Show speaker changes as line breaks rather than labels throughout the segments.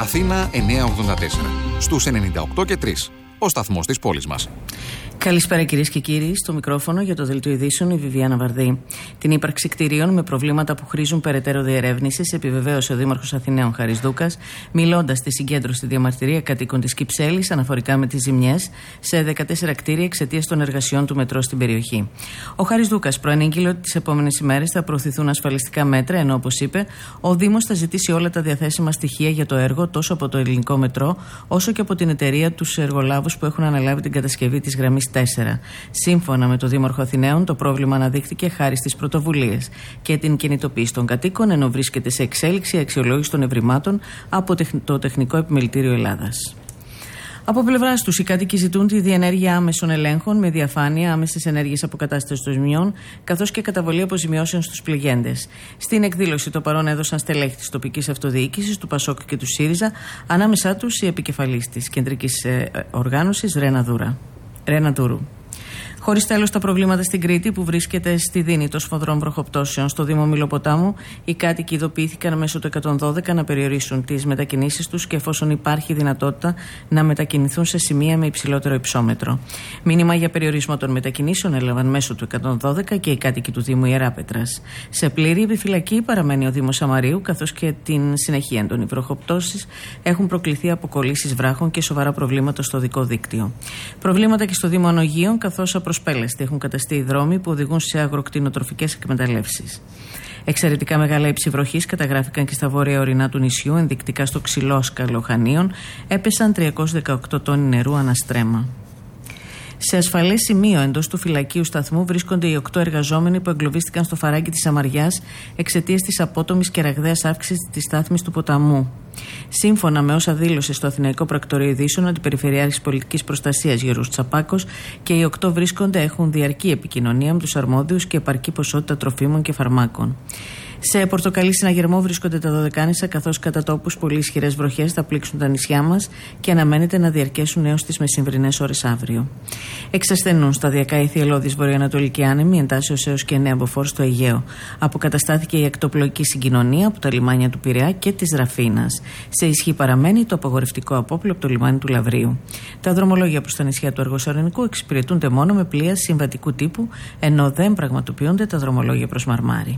Αθήνα 984. Στους 98 και 3. Ο σταθμός της πόλης μας.
Καλησπέρα κυρίες και κύριοι. Στο μικρόφωνο για το Δελτίο Ειδήσεων η Βιβιάνα Βαρδή. Την ύπαρξη κτηρίων με προβλήματα που χρήζουν περαιτέρω διερεύνησης επιβεβαίωσε ο Δήμαρχος Αθηναίων Χάρης Δούκας, μιλώντας στη συγκέντρωση διαμαρτυρία κατοίκων της Κυψέλης αναφορικά με τις ζημιές σε 14 κτίρια εξαιτίας των εργασιών του μετρό στην περιοχή. Ο Χάρης Δούκας προανήγγειλε ότι τις επόμενες ημέρες θα προωθηθούν ασφαλιστικά μέτρα, ενώ όπως είπε, ο Δήμος θα ζητήσει όλα τα διαθέσιμα στοιχεία για το έργο τόσο από το ελληνικό μετρό όσο και από την εταιρεία τους εργολάβους που έχουν αναλάβει την κατασκευή της γραμμής 4. Σύμφωνα με το Δήμαρχο Αθηναίων, το πρόβλημα αναδείχθηκε χάρη στις πρωτοβουλίες και την κινητοποίηση των κατοίκων, ενώ βρίσκεται σε εξέλιξη η αξιολόγηση των ευρημάτων από το Τεχνικό Επιμελητήριο Ελλάδας. Από πλευράς τους, οι κάτοικοι ζητούν τη διενέργεια άμεσων ελέγχων με διαφάνεια, άμεσες ενέργειες αποκατάστασης των ζημιών, καθώς και καταβολή αποζημιώσεων στους πληγέντες. Στην εκδήλωση το παρόν έδωσαν στελέχη της τοπικής αυτοδιοίκησης, του ΠΑΣΟΚ και του ΣΥΡΙΖΑ, ανάμεσά τους η επικεφαλής της κεντρικής οργάνωσης Ρένα Ντούρου. Χωρίς τέλος τα προβλήματα στην Κρήτη που βρίσκεται στη δίνη των σφοδρών βροχοπτώσεων στο Δήμο Μηλοποτάμου, οι κάτοικοι ειδοποιήθηκαν μέσω του 112 να περιορίσουν τις μετακινήσεις τους και εφόσον υπάρχει δυνατότητα να μετακινηθούν σε σημεία με υψηλότερο υψόμετρο. Μήνυμα για περιορισμό των μετακινήσεων έλαβαν μέσω του 112 και οι κάτοικοι του Δήμου Ιεράπετρας. Σε πλήρη επιφυλακή παραμένει ο Δήμος Σαμαρίου, καθώς και την συνεχή έντονη βροχοπτώσεις έχουν προκληθεί από κολλήσεις βράχων και σοβαρά προβλήματα στο οδικό δίκτυο. Προβλήματα και στο Δήμο Ανογείων, καθώς απροσπέλαστοι έχουν καταστεί οι δρόμοι που οδηγούν σε αγροκτηνοτροφικές εκμεταλλεύσεις. Εξαιρετικά μεγάλα ύψη βροχής καταγράφηκαν και στα βόρεια ορεινά του νησιού, ενδεικτικά στο Ξυλόσκαλο Χανίων, έπεσαν 318 τόνοι νερού αναστρέμα. Σε ασφαλές σημείο εντός του φυλακίου σταθμού βρίσκονται οι 8 εργαζόμενοι που εγκλωβίστηκαν στο φαράγγι της Σαμαριάς εξαιτίας της απότομης και ραγδαίας αύξησης της στάθμης του ποταμού. Σύμφωνα με όσα δήλωσε στο Αθηναϊκό Πρακτορείο Ειδήσεων, ο Αντιπεριφερειάρχης Πολιτικής Προστασίας Γιώργος Τσαπάκος και οι 8 βρίσκονται έχουν διαρκή επικοινωνία με τους αρμόδιους και επαρκή ποσότητα τροφίμων και φαρμάκων. Σε πορτοκαλί συναγερμό βρίσκονται τα Δωδεκάνησα, καθώς κατά τόπους πολύ ισχυρές βροχές θα πλήξουν τα νησιά μας και αναμένεται να διαρκέσουν έως τις μεσημβρινές ώρες αύριο. Εξασθενούν σταδιακά οι θυελλώδεις βορειοανατολικοί άνεμοι, εντάσσεως έως και νέα μποφόρ στο Αιγαίο. Αποκαταστάθηκε η ακτοπλοϊκή συγκοινωνία από τα λιμάνια του Πειραιά και της Ραφίνας. Σε ισχύ παραμένει το απαγορευτικό απόπλαιο από το λιμάνι του Λαβρίου. Τα δρομολόγια προς τα νησιά του Αργοσαρονικού εξυπηρετούνται μόνο με πλοία συμβατικού τύπου, ενώ δεν πραγματοποιούνται τα δρομολόγια προς Μαρμάρι.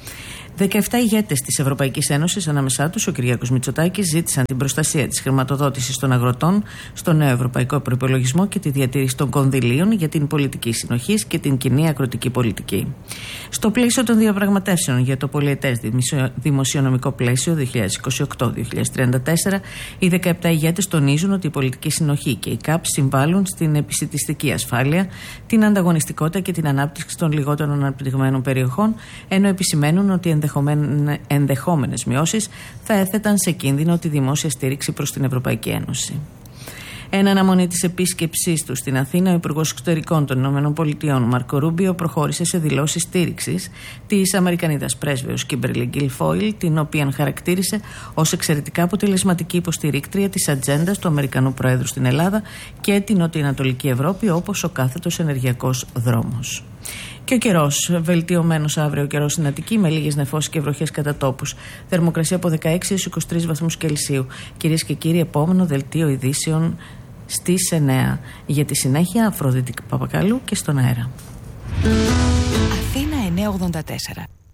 17 ηγέτες της Ευρωπαϊκής Ένωσης, ανάμεσά τους ο Κυριάκος Μητσοτάκης, ζήτησαν την προστασία της χρηματοδότησης των αγροτών στο νέο ευρωπαϊκό προϋπολογισμό και τη διατήρηση των κονδυλίων για την πολιτική συνοχής και την κοινή αγροτική πολιτική. Στο πλαίσιο των διαπραγματεύσεων για το πολιετές δημοσιονομικό πλαίσιο 2028-2034, οι 17 ηγέτες τονίζουν ότι η πολιτική συνοχή και η ΚΑΠ συμβάλλουν στην επισιτιστική ασφάλεια, την ανταγωνιστικότητα και την ανάπτυξη των λιγότερων αναπτυγμένων περιοχών, ενώ επισημαίνουν ότι ενδεχόμενες μειώσεις θα έθεταν σε κίνδυνο τη δημόσια στήριξη προς την Ευρωπαϊκή Ένωση. Εν αναμονή της επίσκεψής του στην Αθήνα, ο Υπουργός Εξωτερικών των ΗΠΑ, Μάρκο Ρούμπιο, προχώρησε σε δηλώσεις στήριξης της Αμερικανίδας πρέσβεως Κίμπερλι Γκιλφόιλ, την οποία χαρακτήρισε ως εξαιρετικά αποτελεσματική υποστηρίκτρια της ατζέντας του Αμερικανού Προέδρου στην Ελλάδα και την Νοτιοανατολική Ευρώπη, όπως ο κάθετος ενεργειακός δρόμος. Και ο καιρός, βελτιωμένος αύριο ο καιρός στην Αττική με λίγες νεφώσεις και βροχές κατά τόπους. Θερμοκρασία από 16 έως 23 βαθμούς Κελσίου. Κυρίες και κύριοι, επόμενο δελτίο ειδήσεων στις 9. Για τη συνέχεια, Αφροδίτη Παπακαλού και στον αέρα.
Αθήνα 984.